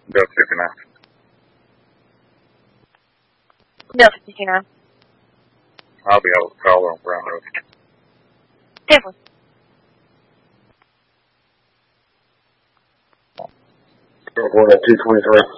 Bill 59. Bill 59. I'll be able to call her on Brown Road. Definitely. Report at 223.